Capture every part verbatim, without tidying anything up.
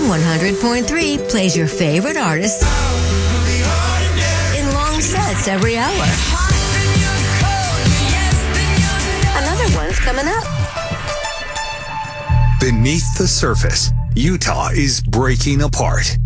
M one hundred point three plays your favorite artists in long sets every hour. Another one's coming up. Beneath the surface, Utah is breaking apart.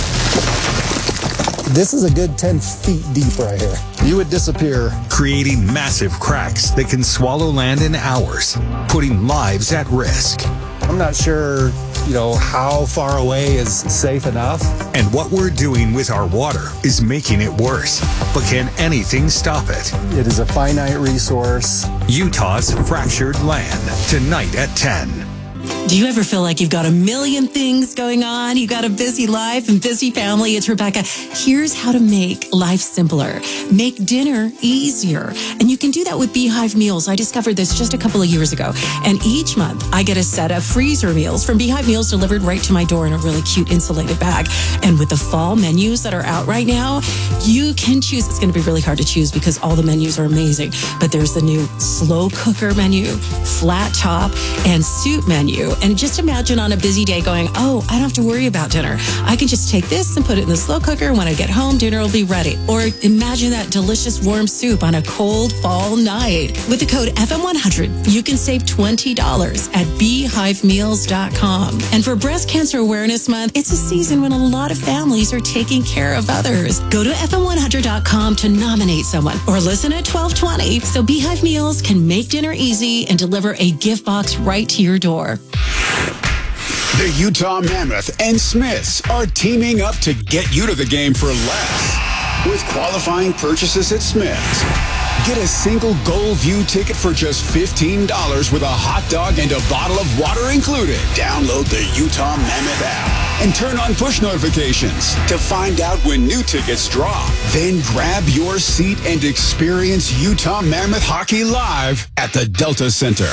This is a good ten feet deep right here. You would disappear. Creating massive cracks that can swallow land in hours, putting lives at risk. I'm not sure, you know, how far away is safe enough. And what we're doing with our water is making it worse. But can anything stop it? It is a finite resource. Utah's fractured land, tonight at ten. Do you ever feel like you've got a million things going on? You got a busy life and busy family. It's Rebecca. Here's how to make life simpler. Make dinner easier. And you can do that with Beehive Meals. I discovered this just a couple of years ago. And each month I get a set of freezer meals from Beehive Meals delivered right to my door in a really cute insulated bag. And with the fall menus that are out right now, you can choose. It's going to be really hard to choose because all the menus are amazing. But there's the new slow cooker menu, flat top, and soup menu. And just imagine on a busy day going, oh, I don't have to worry about dinner. I can just take this and put it in the slow cooker. When I get home, dinner will be ready. Or imagine that delicious warm soup on a cold fall night. With the code F M one hundred, you can save twenty dollars at beehive meals dot com. And for Breast Cancer Awareness Month, it's a season when a lot of families are taking care of others. Go to F M one hundred dot com to nominate someone or listen at twelve twenty so Beehive Meals can make dinner easy and deliver a gift box right to your door. The Utah Mammoth and Smiths are teaming up to get you to the game for less. With qualifying purchases at Smiths, get a single Gold View ticket for just fifteen dollars with a hot dog and a bottle of water included. Download the Utah Mammoth app and turn on push notifications to find out when new tickets drop. Then grab your seat and experience Utah Mammoth hockey live at the Delta Center.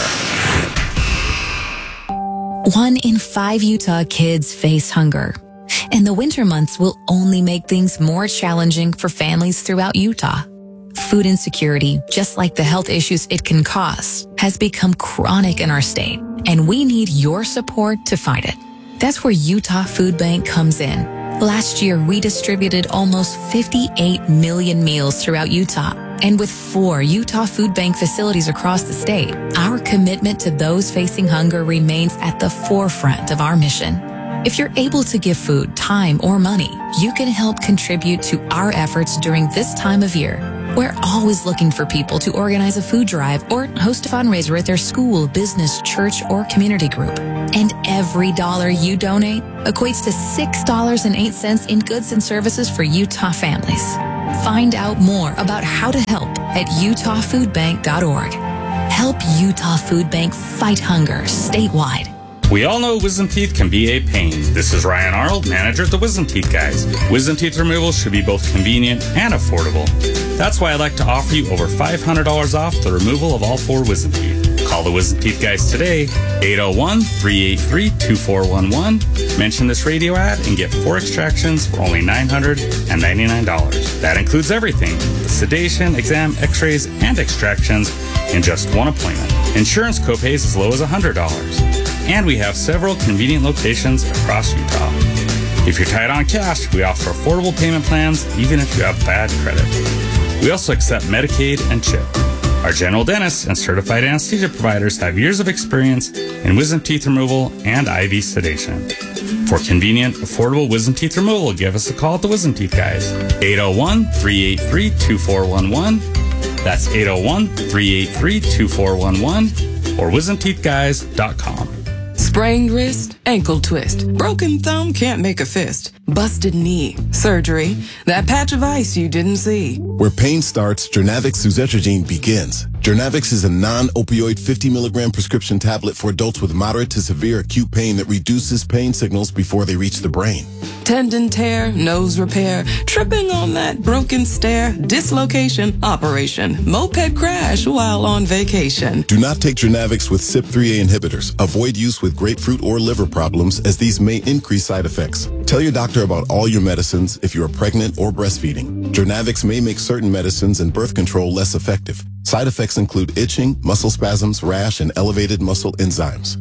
One in five Utah kids face hunger, and the winter months will only make things more challenging for families throughout Utah. Food insecurity, just like the health issues it can cause, has become chronic in our state, and we need your support to fight it. That's where Utah Food Bank comes in. Last year, we distributed almost fifty-eight million meals throughout Utah. And with four Utah Food Bank facilities across the state, our commitment to those facing hunger remains at the forefront of our mission. If you're able to give food, time, or money, you can help contribute to our efforts during this time of year. We're always looking for people to organize a food drive or host a fundraiser at their school, business, church, or community group. And every dollar you donate equates to six dollars and eight cents in goods and services for Utah families. Find out more about how to help at utah food bank dot org. Help Utah Food Bank fight hunger statewide. We all know wisdom teeth can be a pain. This is Ryan Arnold, manager at the Wisdom Teeth Guys. Wisdom teeth removal should be both convenient and affordable. That's why I'd like to offer you over five hundred dollars off the removal of all four wisdom teeth. Call the Wisdom Teeth Guys today, eight oh one, three eight three, two four one one. Mention this radio ad and get four extractions for only nine hundred ninety-nine dollars. That includes everything, the sedation, exam, x-rays, and extractions in just one appointment. Insurance copays as low as one hundred dollars. And we have several convenient locations across Utah. If you're tight on cash, we offer affordable payment plans even if you have bad credit. We also accept Medicaid and CHIP. Our general dentists and certified anesthesia providers have years of experience in wisdom teeth removal and I V sedation. For convenient, affordable wisdom teeth removal, give us a call at the Wisdom Teeth Guys. eight oh one, three eight three, two four one one. That's eight oh one, three eight three, two four one one or wisdom teeth guys dot com. Sprained wrist, ankle twist, broken thumb can't make a fist, busted knee, surgery, that patch of ice you didn't see. Where pain starts, Jernavix suzetrigine begins. Jernavix is a non-opioid fifty milligram prescription tablet for adults with moderate to severe acute pain that reduces pain signals before they reach the brain. Tendon tear, nose repair, tripping on that broken stair, dislocation, operation, moped crash while on vacation. Do not take Jernavix with C Y P three A inhibitors. Avoid use with grapefruit or liver problems as these may increase side effects. Tell your doctor about all your medicines if you are pregnant or breastfeeding. Jernavix may make certain medicines and birth control less effective. Side effects include itching, muscle spasms, rash, and elevated muscle enzymes.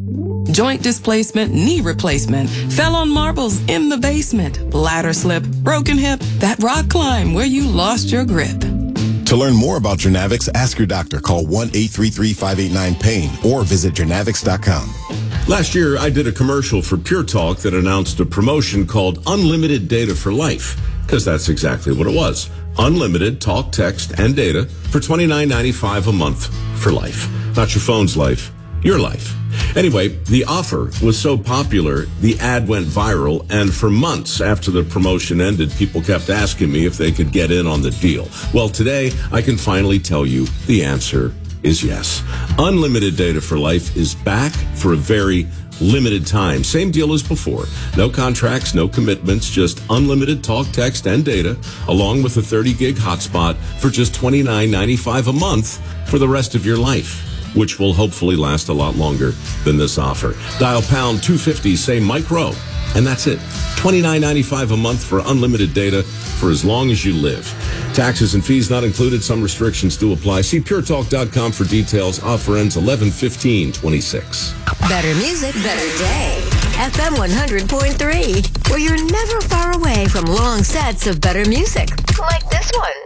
Joint displacement, knee replacement, fell on marbles in the basement, ladder slip, broken hip, that rock climb where you lost your grip. To learn more about Jernavix, ask your doctor. Call one eight three three, five eight nine, pain or visit Jernavix dot com. Last year, I did a commercial for Pure Talk that announced a promotion called Unlimited Data for Life, because that's exactly what it was. Unlimited talk, text, and data for twenty-nine ninety-five a month for life. Not your phone's life, your life. Anyway, the offer was so popular, the ad went viral, and for months after the promotion ended, people kept asking me if they could get in on the deal. Well, today, I can finally tell you the answer is yes. Unlimited Data for Life is back for a very limited time. Same deal as before. No contracts, no commitments, just unlimited talk, text, and data, along with a thirty gig hotspot for just twenty-nine ninety-five a month for the rest of your life, which will hopefully last a lot longer than this offer. Dial pound two fifty, say Mike Rowe, and that's it. twenty-nine ninety-five a month for unlimited data for as long as you live. Taxes and fees not included. Some restrictions do apply. See pure talk dot com for details. Offer ends eleven fifteen twenty-six. Better music, better day. F M one hundred point three, where you're never far away from long sets of better music, like this one.